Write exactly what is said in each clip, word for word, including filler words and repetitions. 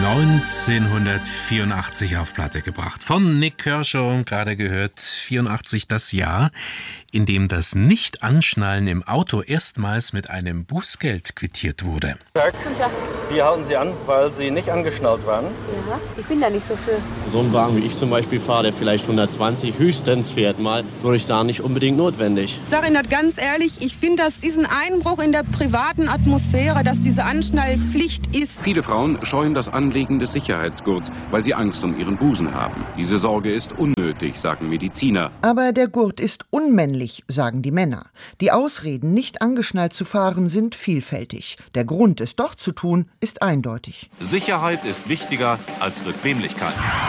neunzehnhundertvierundachtzig auf Platte gebracht. Von Nik Kershaw, gerade gehört, vierundachtzig das Jahr, in dem das Nicht-Anschnallen im Auto erstmals mit einem Bußgeld quittiert wurde. Tag. Wir halten Sie an, weil Sie nicht angeschnallt waren. Ja, ich bin da nicht so für. So ein Wagen, wie ich zum Beispiel fahre, der vielleicht hundertzwanzig höchstens fährt mal, würde ich sagen, nicht unbedingt notwendig. Ich sage Ihnen das ganz ehrlich, ich finde, das ist ein Einbruch in der privaten Atmosphäre, dass diese Anschnallpflicht ist. Viele Frauen scheuen das Anlegen des Sicherheitsgurts, weil sie Angst um ihren Busen haben. Diese Sorge ist unnötig, sagen Mediziner. Aber der Gurt ist unmännlich, sagen die Männer. Die Ausreden, nicht angeschnallt zu fahren, sind vielfältig. Der Grund, es doch zu tun, ist eindeutig. Sicherheit ist wichtiger als Bequemlichkeit.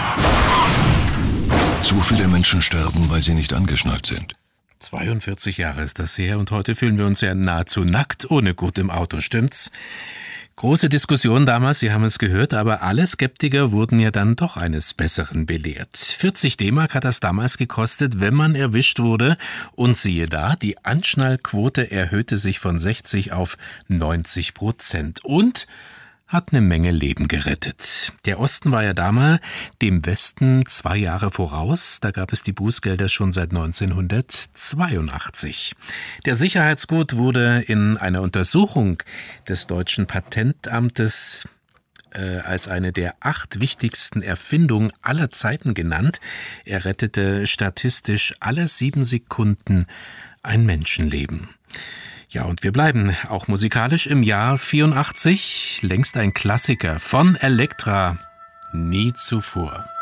Zu viele Menschen sterben, weil sie nicht angeschnallt sind. zweiundvierzig Jahre ist das her und heute fühlen wir uns ja nahezu nackt ohne Gurt im Auto, stimmt's? Große Diskussion damals, Sie haben es gehört, aber alle Skeptiker wurden ja dann doch eines Besseren belehrt. vierzig D-Mark hat das damals gekostet, wenn man erwischt wurde. Und siehe da, die Anschnallquote erhöhte sich von sechzig auf neunzig Prozent. Und hat eine Menge Leben gerettet. Der Osten war ja damals dem Westen zwei Jahre voraus. Da gab es die Bußgelder schon seit neunzehnhundertzweiundachtzig. Der Sicherheitsgurt wurde in einer Untersuchung des deutschen Patentamtes äh, als eine der acht wichtigsten Erfindungen aller Zeiten genannt. Er rettete statistisch alle sieben Sekunden ein Menschenleben. Ja, und wir bleiben auch musikalisch im Jahr vierundachtzig, längst ein Klassiker von Elektra, nie zuvor.